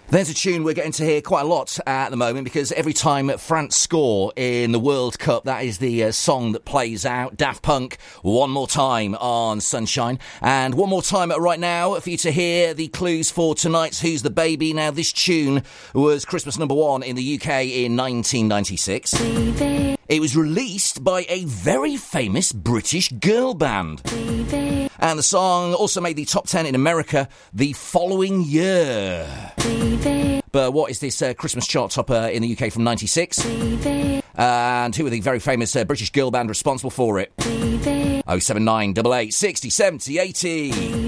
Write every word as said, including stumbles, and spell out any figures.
There's a tune we're getting to hear quite a lot at the moment because every time France score in the World Cup, that is the uh, song that plays out. Daft Punk, One More Time on Sunshine. And one more time right now for you to hear the clues for tonight's Who's the Baby. Now, this tune was Christmas number one in the U K in nineteen ninety-six. Baby. It was released by a very famous British girl band. Baby. And the song also made the top ten in America the following year. Baby. But what is this uh, Christmas chart topper in the U K from ninety-six? Baby. And who are the very famous uh, British girl band responsible for it? Baby. oh seven nine eight eight sixty seventy eighty.